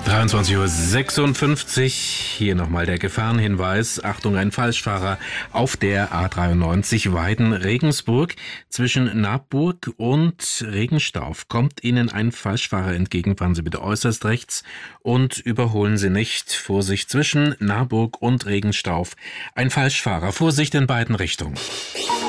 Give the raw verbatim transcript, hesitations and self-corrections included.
dreiundzwanzig Uhr sechsundfünfzig, hier nochmal der Gefahrenhinweis. Achtung, ein Falschfahrer auf der A dreiundneunzig Weiden-Regensburg. Zwischen Nabburg und Regenstauf kommt Ihnen ein Falschfahrer entgegen. Fahren Sie bitte äußerst rechts und überholen Sie nicht. Vorsicht, zwischen Nabburg und Regenstauf ein Falschfahrer. Vorsicht in beiden Richtungen.